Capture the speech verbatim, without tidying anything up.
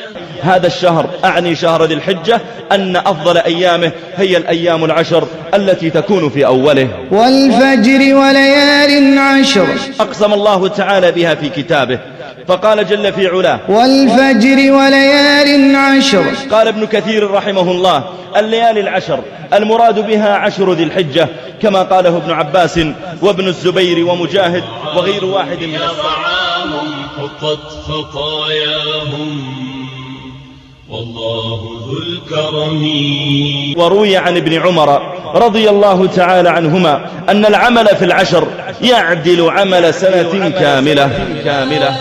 هذا الشهر أعني شهر ذي الحجة أن أفضل أيامه هي الأيام العشر التي تكون في أوله. والفجر وليال عشر أقسم الله تعالى بها في كتابه فقال جل في علاه والفجر وليال عشر. قال ابن كثير رحمه الله الليالي العشر المراد بها عشر ذي الحجة كما قاله ابن عباس وابن الزبير ومجاهد وغير واحد من الصحابة. حطت خطاياهم والله ذو الكرم. وروي عن ابن عمر رضي الله تعالى عنهما أن العمل في العشر يعدل عمل سنة كاملة.